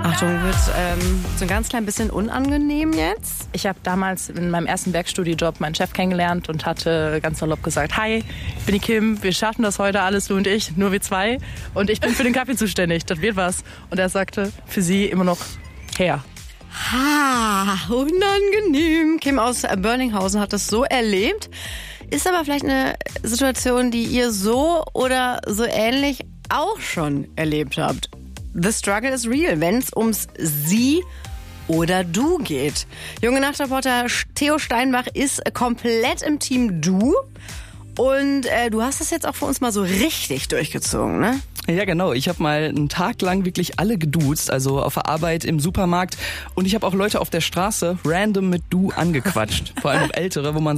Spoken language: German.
Achtung, wird so ein ganz klein bisschen unangenehm jetzt. Ich habe damals in meinem ersten Werkstudijob meinen Chef kennengelernt und hatte ganz salopp gesagt, hi, ich bin die Kim, wir schaffen das heute alles, du und ich, nur wir zwei. Und ich bin für den Kaffee zuständig, das wird was. Und er sagte, für sie immer noch her. Unangenehm. Kim aus Börninghausen hat das so erlebt. Ist aber vielleicht eine Situation, die ihr so oder so ähnlich auch schon erlebt habt. The struggle is real, wenn es ums Sie oder Du geht. Junge Nachtreporter Theo Steinbach ist komplett im Team Du. Und du hast das jetzt auch für uns mal so richtig durchgezogen, ne? Ja, genau. Ich habe mal einen Tag lang wirklich alle geduzt, also auf der Arbeit, im Supermarkt. Und ich habe auch Leute auf der Straße random mit Du angequatscht. Vor allem auch Ältere, wo man